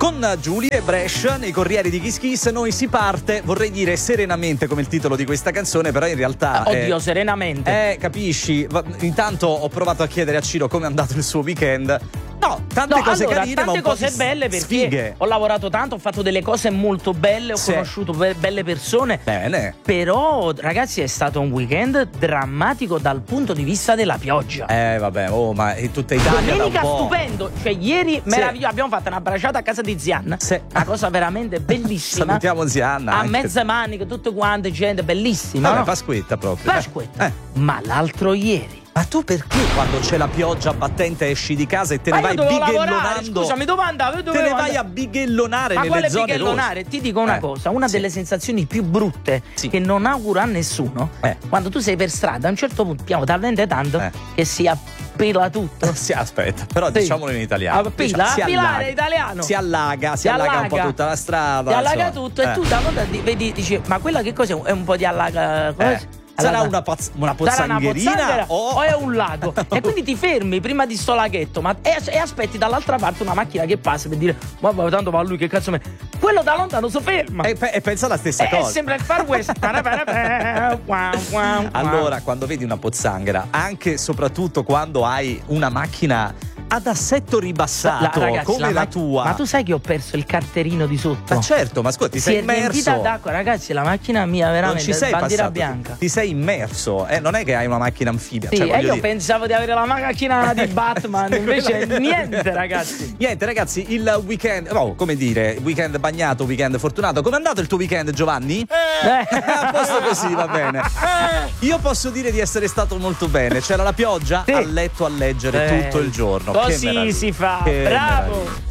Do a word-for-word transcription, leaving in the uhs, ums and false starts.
Con Giulia e Brescia nei Corrieri di Kiss Kiss noi si parte, vorrei dire serenamente come il titolo di questa canzone, però in realtà Oddio, eh, serenamente Eh, capisci? Va- Intanto ho provato a chiedere a Ciro come è andato il suo weekend. No, tante No, cose allora, carine, ma tante un po' cose di belle perché sfighe. ho lavorato tanto, ho fatto delle cose molto belle, ho Sì. conosciuto be- belle persone. Bene. Però, ragazzi, è stato un weekend drammatico dal punto di vista della pioggia. Eh vabbè, oh, ma è tutta Italia da un Domenica po'. stupendo, cioè ieri meraviglioso, abbiamo fatto una bracciata a casa di Zian, Sì. una cosa veramente bellissima. Salutiamo Zianna A anche. mezze maniche, tutte quante, gente bellissima. Vabbè, no? Pasquetta proprio. Pasquetta. Eh. Ma l'altro ieri. Ma tu perché quando c'è la pioggia battente esci di casa e te Ma ne io vai dovevo lavorare, bighellonando? scusami, dove andavo? Io Te dovevo ne vai andare- a bighellonare Ma nelle quale zone bighellonare? rosse. Ti dico una Eh, cosa, una sì. delle sensazioni più brutte Sì. che non auguro a nessuno, Eh. quando tu sei per strada, a un certo punto piove talmente tanto Eh. che si appila tutto. Sì, aspetta, però Sì. diciamolo in italiano. Appila, Diciamo, si appilare allaga. è italiano. Si allaga, si, Si allaga un po' allaga. tutta la strada. Si allaga insomma. tutto Eh. e tu da volta di- vedi, dici, ma quella che cos'è? È un po' di allaga. cosa? Eh. Sarà una, pazz- una Sarà una pozzangherina pozzanghera o... o è un lago? E quindi ti fermi prima di sto laghetto ma, e, e aspetti dall'altra parte una macchina che passa per dire ma ma tanto va lui, che cazzo me. Quello da lontano si ferma. E, pe- e pensa la stessa È cosa. sempre il Far West. Allora, quando vedi una pozzanghera, anche e soprattutto quando hai una macchina ad assetto ribassato, La- ragazzi, come la la, mac- tua. Ma tu sai che ho perso il carterino di sotto? Ma certo, ma scusa, ti si sei è riempita immerso. d'acqua, ragazzi, la macchina mia Non veramente ci sei bandiera passato. bianca. Ti sei immerso, eh? Non è che hai una macchina anfibia. Sì, cioè, e voglio io dire- pensavo di avere la macchina di Batman, invece Quella- niente, ragazzi. Niente ragazzi, il weekend, oh, come dire, weekend bagnato, weekend fortunato. Com'è andato il tuo weekend, Giovanni? Eh. A posto così, va bene. Io posso dire di essere stato molto bene. C'era la pioggia, Sì. a letto a leggere Eh. tutto il giorno. Che Così meraviglia. si fa, Che bravo. meraviglia.